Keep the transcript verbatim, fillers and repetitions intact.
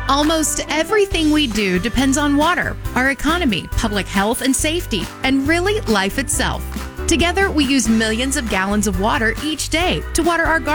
Almost everything we do depends on water, our economy, public health and safety, and really life itself. Together, we use millions of gallons of water each day to water our gardens.